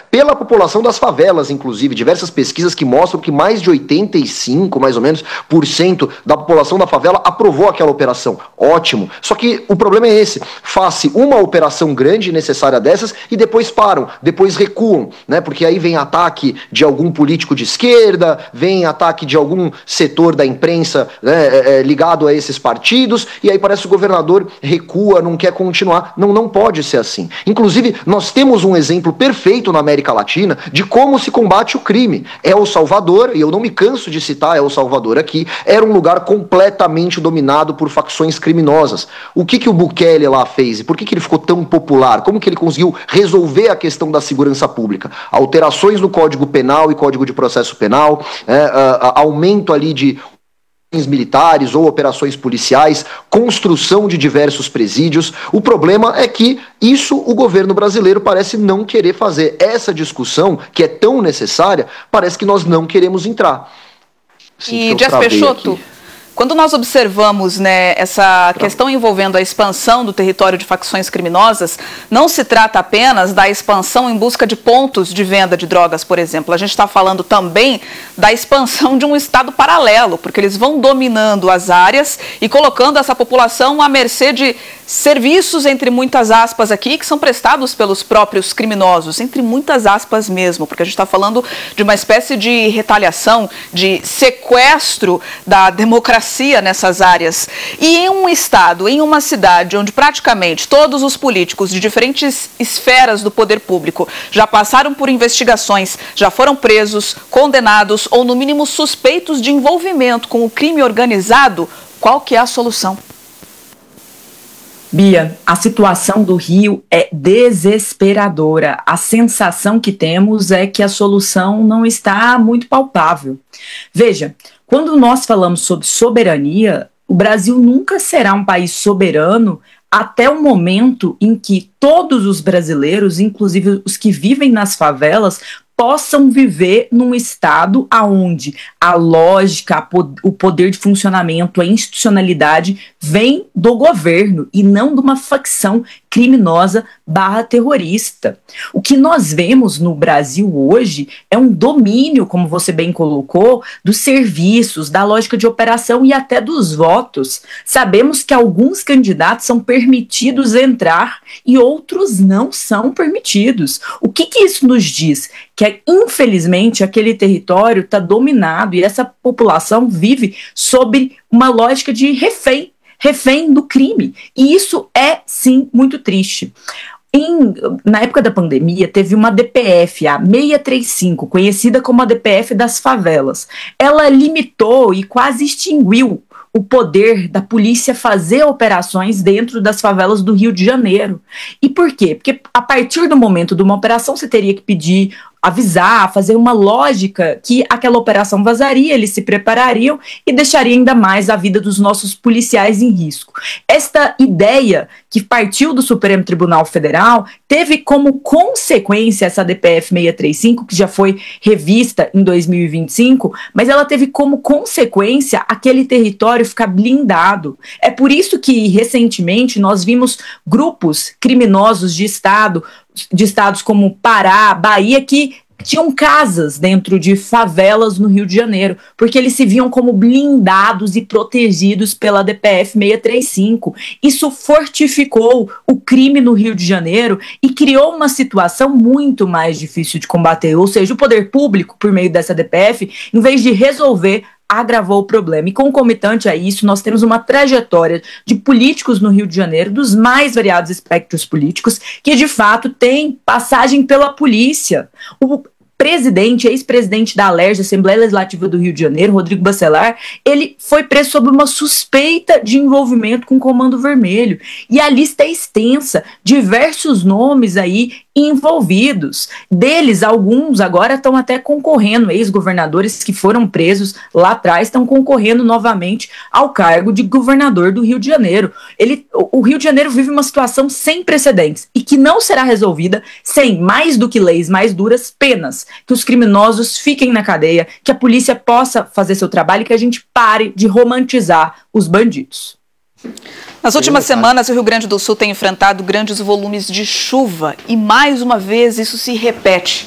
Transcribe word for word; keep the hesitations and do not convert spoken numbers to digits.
pela população das favelas, inclusive, diversas pesquisas que mostram que mais de oitenta e cinco, mais ou menos, por cento da população da favela aprovou aquela operação. Ótimo. Só que o problema é esse, faz-se uma operação grande necessária dessas e depois param, depois recuam, né? Porque aí vem ataque de algum político de esquerda, vem ataque de algum setor da imprensa, né, é, é, ligado a esses partidos, e aí parece que o governador recua, não quer continuar. Não, não pode ser assim. Inclusive, nós temos um exemplo perfeito na América Latina de como se combate o crime. El Salvador, e eu não me canso de citar El Salvador aqui, era um lugar completamente dominado por facções criminosas. O que, que o Bukele lá fez? E por que, que ele ficou tão popular? Como que ele conseguiu resolver a questão da segurança pública? Alterações no Código Penal e Código de Processo Penal, é, a, a, aumento ali de militares ou operações policiais, construção de diversos presídios. O problema é que isso o governo brasileiro parece não querer fazer. Essa discussão, que é tão necessária, parece que nós não queremos entrar. Sim, e Dias Peixoto, aqui. Quando nós observamos, né, essa questão envolvendo a expansão do território de facções criminosas, não se trata apenas da expansão em busca de pontos de venda de drogas, por exemplo. A gente está falando também da expansão de um estado paralelo, porque eles vão dominando as áreas e colocando essa população à mercê de serviços, entre muitas aspas aqui, que são prestados pelos próprios criminosos, entre muitas aspas mesmo, porque a gente está falando de uma espécie de retaliação, de sequestro da democracia nessas áreas. E em um estado, em uma cidade onde praticamente todos os políticos de diferentes esferas do poder público já passaram por investigações, já foram presos, condenados ou no mínimo suspeitos de envolvimento com o crime organizado, qual que é a solução? Bia, a situação do Rio é desesperadora. A sensação que temos é que a solução não está muito palpável. Veja, quando nós falamos sobre soberania, o Brasil nunca será um país soberano até o momento em que todos os brasileiros, inclusive os que vivem nas favelas, possam viver num estado onde a lógica, a po- o poder de funcionamento, a institucionalidade vem do governo e não de uma facção criminosa barra terrorista. O que nós vemos no Brasil hoje é um domínio, como você bem colocou, dos serviços, da lógica de operação e até dos votos. Sabemos que alguns candidatos são permitidos entrar e outros não são permitidos. O que, que isso nos diz? Que, infelizmente, aquele território está dominado e essa população vive sob uma lógica de refém, refém do crime. E isso é, sim, muito triste. Em, na época da pandemia, teve uma D P F, a seiscentos e trinta e cinco, conhecida como a D P F das favelas. Ela limitou e quase extinguiu o poder da polícia fazer operações dentro das favelas do Rio de Janeiro. E por quê? Porque a partir do momento de uma operação, você teria que pedir, avisar, fazer uma lógica que aquela operação vazaria, eles se preparariam e deixaria ainda mais a vida dos nossos policiais em risco. Esta ideia que partiu do Supremo Tribunal Federal teve como consequência essa D P F seiscentos e trinta e cinco, que já foi revista em dois mil e vinte e cinco, mas ela teve como consequência aquele território ficar blindado. É por isso que, recentemente, nós vimos grupos criminosos de estado, de estados como Pará, Bahia, que tinham casas dentro de favelas no Rio de Janeiro, porque eles se viam como blindados e protegidos pela D P F seiscentos e trinta e cinco. Isso fortificou o crime no Rio de Janeiro e criou uma situação muito mais difícil de combater, ou seja, o poder público, por meio dessa D P F, em vez de resolver, agravou o problema. E concomitante a isso, nós temos uma trajetória de políticos no Rio de Janeiro, dos mais variados espectros políticos, que de fato têm passagem pela polícia. O presidente, ex-presidente da Alerj, Assembleia Legislativa do Rio de Janeiro, Rodrigo Bacelar, ele foi preso sob uma suspeita de envolvimento com o Comando Vermelho. E a lista é extensa, diversos nomes aí envolvidos. Deles, alguns agora estão até concorrendo, ex-governadores que foram presos lá atrás estão concorrendo novamente ao cargo de governador do Rio de Janeiro. Ele, o Rio de Janeiro vive uma situação sem precedentes e que não será resolvida sem, mais do que leis mais duras, penas. Que os criminosos fiquem na cadeia, que a polícia possa fazer seu trabalho e que a gente pare de romantizar os bandidos. Nas últimas semanas, o Rio Grande do Sul tem enfrentado grandes volumes de chuva e, mais uma vez, isso se repete